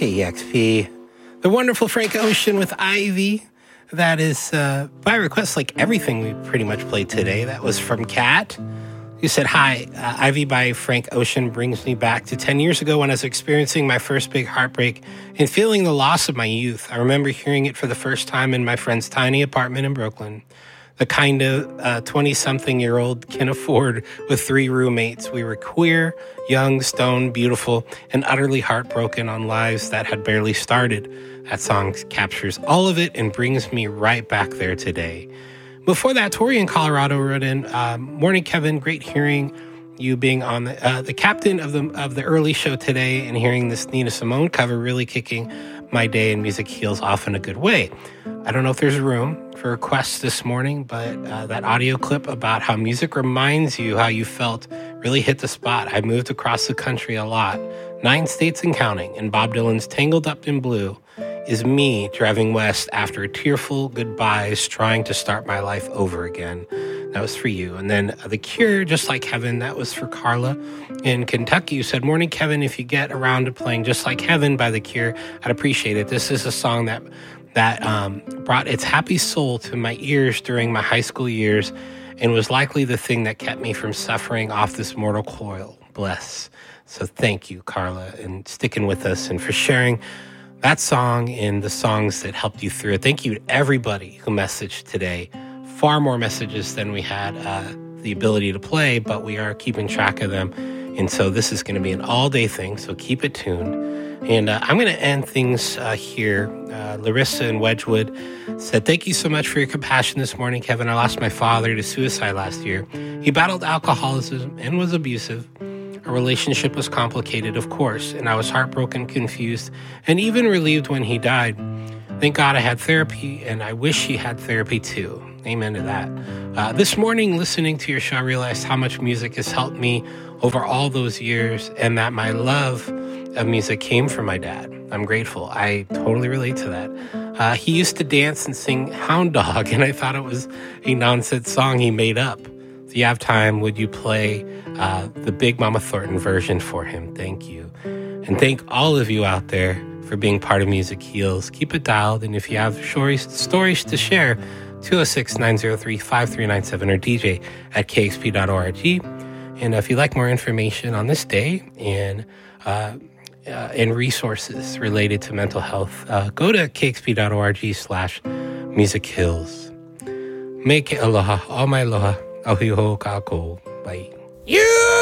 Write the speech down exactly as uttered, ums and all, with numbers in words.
K E X P. The wonderful Frank Ocean with Ivy. That is uh, by request, like everything we pretty much played today. That was from Kat, who said, hi, uh, Ivy by Frank Ocean brings me back to ten years ago when I was experiencing my first big heartbreak and feeling the loss of my youth. I remember hearing it for the first time in my friend's tiny apartment in Brooklyn. The kind of uh, twenty-something-year-old can afford with three roommates. We were queer, young, stoned, beautiful, and utterly heartbroken on lives that had barely started. That song captures all of it and brings me right back there today. Before that, Tori in Colorado wrote in, uh, morning, Kevin, great hearing you being on the, uh, the captain of the of the early show today and hearing this Nina Simone cover really kicking my day and music heals off in a good way. I don't know if there's room for requests this morning, but uh, that audio clip about how music reminds you how you felt really hit the spot. I moved across the country a lot, nine states and counting, and Bob Dylan's Tangled Up in Blue is me driving west after tearful goodbyes, trying to start my life over again. That was for you. And then uh, The Cure, Just Like Heaven, that was for Carla in Kentucky, who said, morning, Kevin, if you get around to playing Just Like Heaven by The Cure, I'd appreciate it. This is a song that that um, brought its happy soul to my ears during my high school years and was likely the thing that kept me from suffering off this mortal coil. Bless. So thank you, Carla, and sticking with us and for sharing that song and the songs that helped you through it. Thank you to everybody who messaged today. Far more messages than we had uh, the ability to play, but we are keeping track of them. And so this is going to be an all-day thing, so keep it tuned. And uh, I'm going to end things uh, here. Uh, Larissa in Wedgwood said, thank you so much for your compassion this morning, Kevin. I lost my father to suicide last year. He battled alcoholism and was abusive. Our relationship was complicated, of course, and I was heartbroken, confused, and even relieved when he died. Thank God I had therapy, and I wish he had therapy too. Amen to that. Uh, this morning, listening to your show, I realized how much music has helped me over all those years, and that my love of music came from my dad. I'm grateful. I totally relate to that. Uh, he used to dance and sing Hound Dog, and I thought it was a nonsense song he made up. If you have time, would you play uh, the Big Mama Thornton version for him? Thank you. And thank all of you out there for being part of Music Heals. Keep it dialed, and if you have stories, stories to share, two oh six, nine oh three, five three nine seven or D J at K X P dot org. And if you'd like more information on this day and uh, uh, and resources related to mental health, uh, go to K X P dot org slash Music Hills. Make it aloha, all my aloha, ahiho kako. Bye. You!